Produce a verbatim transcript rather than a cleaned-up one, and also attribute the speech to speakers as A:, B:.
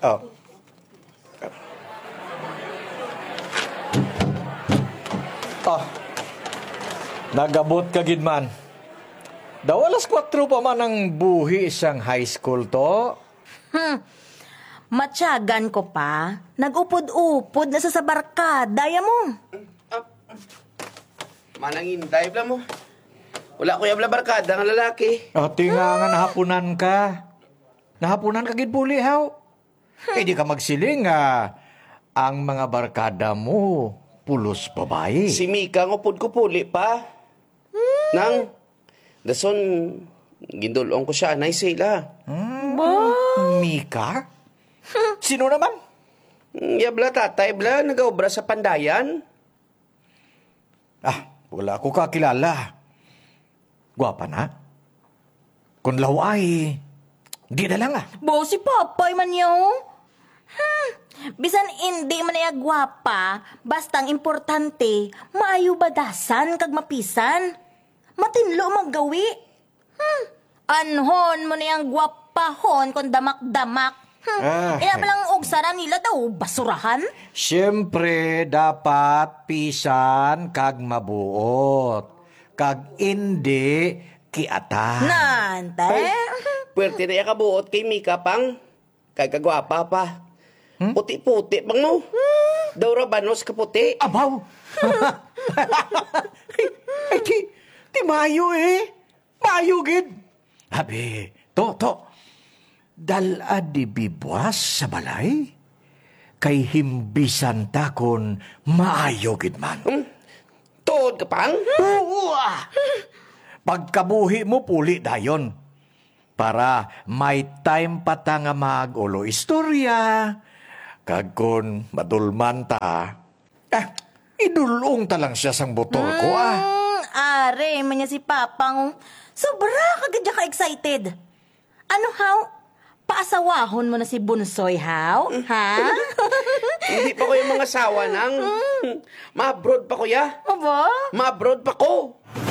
A: Oh. Oh. Nagabot ka, Gidman. Daw alas kwatro pa man ang buhi isang high school to.
B: Hmm. Matyagan ko pa. Nag-upod-upod na sa sa barkada, ya mo.
C: Ah, manangintay pala mo. Wala ko yung barkada ng lalaki.
A: Ati nga nga nahapunan ka. Nahapunan ka, Gidbuli, haw. Eh di ka magsiling nga ang mga barkada mo pulos babae.
C: Si Mika ngupod ko puli pa. Nang, dason, gindulong ko siya, anay sila.
A: Hmm. Mika? Sino naman?
C: Yabla tatay, bla, nag-obra sa Pandayan.
A: Ah, wala ko kakilala. Gwapa na? Kung laway, di na lang ah.
B: Bo, si Papay man yaw. Hmm. Bisan hindi man niya gwapa, bastang importante, maayo badasan kag mapisan. Matinlo maggawi. Hmm. Anhon mo niyang gwapahon kung damak-damak. Hmm.
A: Ah.
B: Ina palang ugsara nila daw, basurahan?
A: Siyempre, dapat pisan kag mabuot. Kag hindi kiata.
B: Nante?
C: Pwerte na yung kabuot kay Mika pang. Kay kagwapa pa. Hmm? Puti-puti bang no? Hmm. Daw rabanos kaputi.
A: Abaw! Ay, di, di mayo eh. Mayo, gid. Abi, to, to. Dala di bibwas sa balay? Kay himbisan takon maayo, gid man.
C: Hmm? Tuod ka pang?
A: Oo ah! Pagkabuhi mo puli dayon. Para may time pa ta nga mag-ulo istorya. Kag kun madulman ta, eh, idulong ta lang siya sang butol ko ah.
B: Mm, are, man niya si Papang. Sobra kagad ka excited. Ano haw? Paasawahon mo na si Bunsoy haw? Ha?
C: Hindi pa ko yung mga asawa nang. Ma-abroad pa ko ya.
B: Aba?
C: Ma-abroad pa ko.